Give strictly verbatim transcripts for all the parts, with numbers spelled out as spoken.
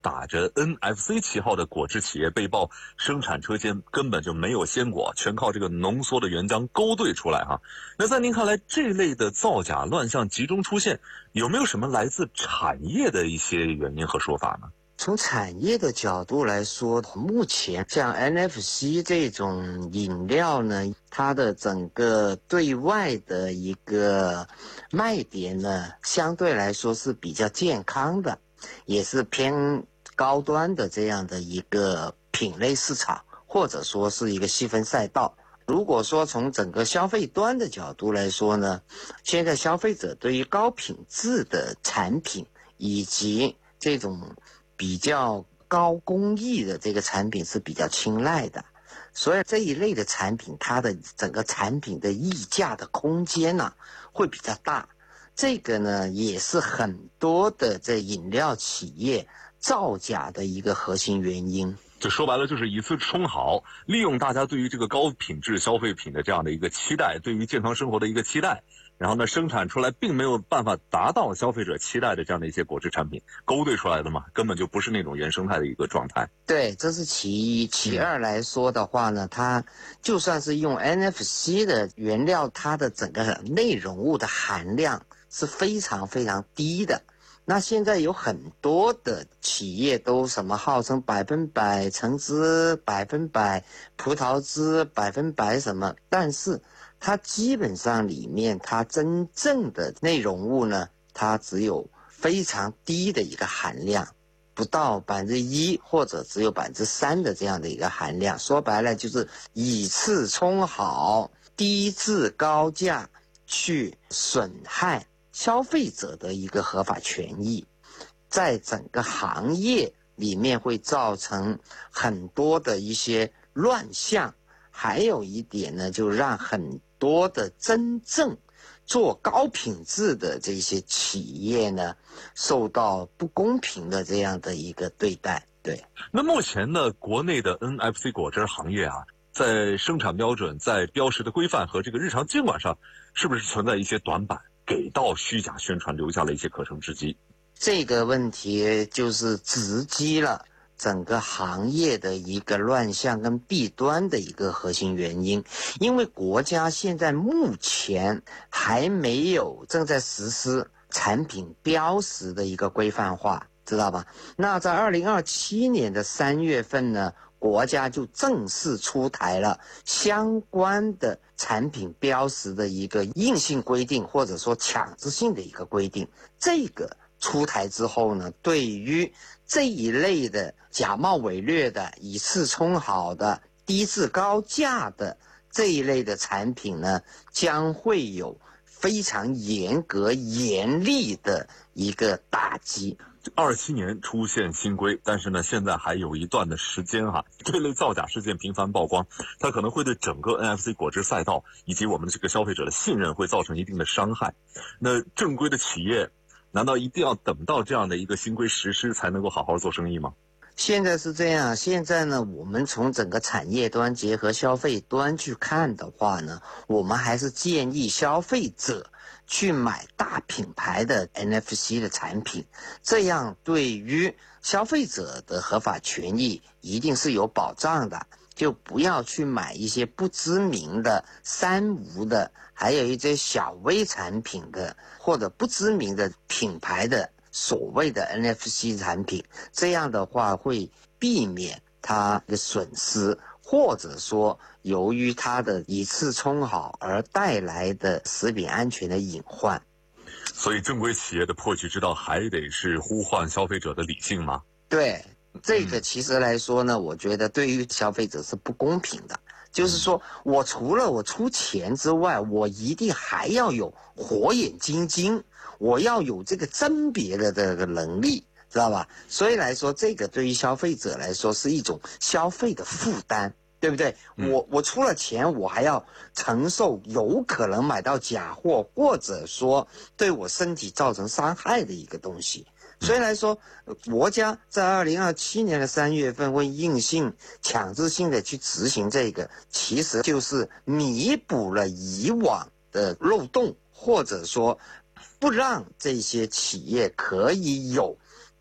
打着 N F C 旗号的果汁企业被曝生产车间根本就没有鲜果，全靠这个浓缩的原浆勾兑出来哈。那在您看来，这类的造假乱象集中出现，有没有什么来自产业的一些原因和说法呢？ 从产业的角度来说，目前像 N F C 这种饮料呢，它的整个对外的一个卖点呢，相对来说是比较健康的，也是偏高端的这样的一个品类市场，或者说是一个细分赛道。如果说从整个消费端的角度来说呢，现在消费者对于高品质的产品以及这种比较高工艺的这个产品是比较青睐的，所以这一类的产品，它的整个产品的溢价的空间呢、啊、会比较大。这个呢也是很多的这饮料企业造假的一个核心原因。 就说白了，就是以次充好，利用大家对于这个高品质消费品的这样的一个期待，对于健康生活的一个期待，然后呢，生产出来并没有办法达到消费者期待的这样的一些果汁产品，勾兑出来的嘛，根本就不是那种原生态的一个状态。 对，这是其一。其二来说的话呢，它就算是用 N F C 的原料，它的整个内容物的含量是非常非常低的。那现在有很多的企业都什么号称百分百橙汁、百分百葡萄汁、百分百什么，但是它基本上里面它真正的内容物呢，它只有非常低的一个含量，不到百分之一或者只有百分之三的这样的一个含量。说白了就是以次充好，低质高价去损害消费者的一个合法权益，在整个行业里面会造成很多的一些乱象。还有一点呢，就让很多的真正做高品质的这些企业呢，受到不公平的这样的一个对待。对， 那目前呢，国内的 N F C 果汁行业啊，在生产标准、在标识的规范和这个日常监管上，是不是存在一些短板，给到虚假宣传留下了一些可乘之机？ 这个问题就是直击了整个行业的一个乱象跟弊端的一个核心原因。因为国家现在目前还没有正在实施产品标识的一个规范化，知道吧？那在二零二七年的三月份呢，国家就正式出台了相关的产品标识的一个硬性规定，或者说强制性的一个规定。这个出台之后呢，对于这一类的假冒伪劣的、以次充好的、低质高价的这一类的产品呢，将会有非常严格严厉的一个打击。 二七年出现新规，但是呢，现在还有一段的时间哈。这类造假事件频繁曝光，它可能会对整个 N F C 果汁赛道以及我们的这个消费者的信任会造成一定的伤害。那正规的企业难道一定要等到这样的一个新规实施才能够好好做生意吗？ 现在是这样，现在呢，我们从整个产业端结合消费端去看的话呢，我们还是建议消费者去买大品牌的 N F C 的产品，这样对于消费者的合法权益一定是有保障的。就不要去买一些不知名的三无的，还有一些小微产品的，或者不知名的品牌的所谓的 N F C 产品，这样的话会避免它的损失，或者说由于它的以次充好而带来的食品安全的隐患。 所以正规企业的破局之道还得是呼唤消费者的理性吗？ 对，这个其实来说呢，我觉得对于消费者是不公平的。就是说我除了我出钱之外，我一定还要有火眼金睛，我要有这个甄别的这个能力，知道吧？所以来说，这个对于消费者来说是一种消费的负担，对不对？我我出了钱，我还要承受有可能买到假货，或者说对我身体造成伤害的一个东西。所以来说，国家在二零二七年的三月份会硬性、强制性的去执行这个，其实就是弥补了以往的漏洞，或者说不让这些企业可以有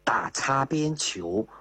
打擦边球